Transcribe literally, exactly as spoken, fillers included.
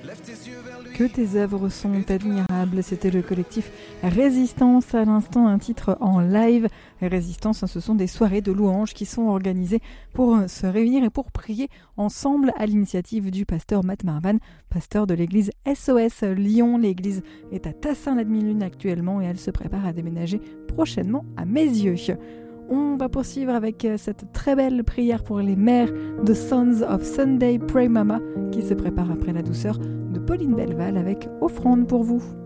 Que tes œuvres sont admirables, c'était le collectif Résistance, à l'instant un titre en live. Résistance, ce sont des soirées de louanges qui sont organisées pour se réunir et pour prier ensemble à l'initiative du pasteur Matt Marvan, pasteur de l'église S O S Lyon. L'église est à Tassin-la-Demi-Lune actuellement et elle se prépare à déménager prochainement à Mézieux. On va poursuivre avec cette très belle prière pour les mères de Sons of Sunday Pray Mama qui se prépare après la douceur de Pauline Belval avec Offrande pour vous.